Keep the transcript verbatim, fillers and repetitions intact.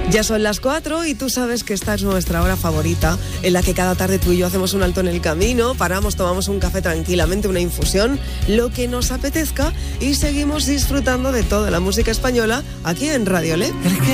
Ya son las cuatro y tú sabes que esta es nuestra hora favorita, en la que cada tarde tú y yo hacemos un alto en el camino, paramos, tomamos un café tranquilamente, una infusión, lo que nos apetezca y seguimos disfrutando de toda la música española aquí en Radio L E P.